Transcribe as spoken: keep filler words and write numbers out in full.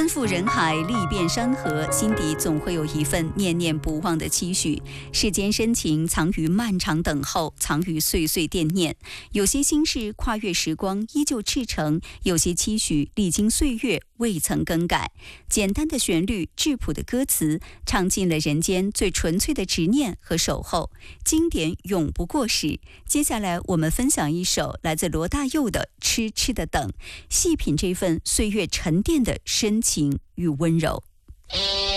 奔赴人海，历遍山河，心底总会有一份念念不忘的期许。世间深情藏于漫长等候，藏于岁岁惦念。有些心事跨越时光依旧赤诚，有些期许历经岁月未曾更改。简单的旋律，质朴的歌词，唱尽了人间最纯粹的执念和守候。经典永不过时。接下来我们分享一首来自罗大佑的《痴痴的等》，细品这份岁月沉淀的深情与温柔。